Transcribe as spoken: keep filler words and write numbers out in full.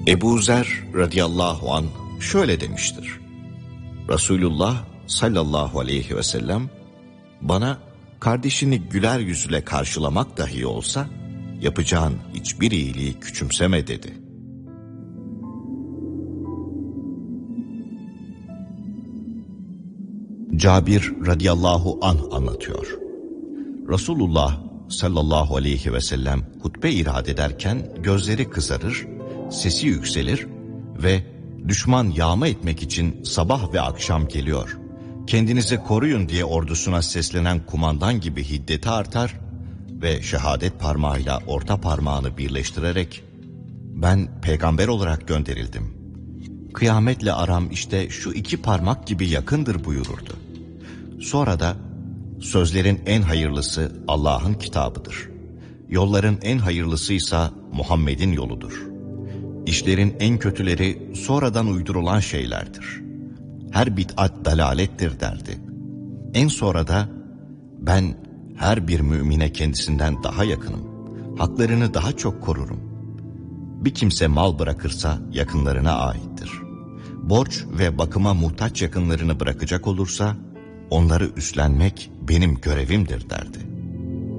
Ebu Zer radıyallahu anh şöyle demiştir: Resulullah sallallahu aleyhi ve sellem bana kardeşini güler yüzle karşılamak dahi olsa yapacağın hiçbir iyiliği küçümseme dedi. Cabir radıyallahu anh anlatıyor. Resulullah sallallahu aleyhi ve sellem hutbe irad ederken gözleri kızarır, sesi yükselir ve düşman yağma etmek için sabah ve akşam geliyor, kendinizi koruyun diye ordusuna seslenen kumandan gibi hiddeti artar ve şehadet parmağıyla orta parmağını birleştirerek ben peygamber olarak gönderildim, kıyametle aram işte şu iki parmak gibi yakındır buyururdu. Sonra da sözlerin en hayırlısı Allah'ın kitabıdır. Yolların en hayırlısıysa Muhammed'in yoludur. İşlerin en kötüleri sonradan uydurulan şeylerdir. Her bid'at dalalettir derdi. En sonra da ben her bir mümine kendisinden daha yakınım. Haklarını daha çok korurum. Bir kimse mal bırakırsa yakınlarına aittir. Borç ve bakıma muhtaç yakınlarını bırakacak olursa onları üstlenmek benim görevimdir derdi.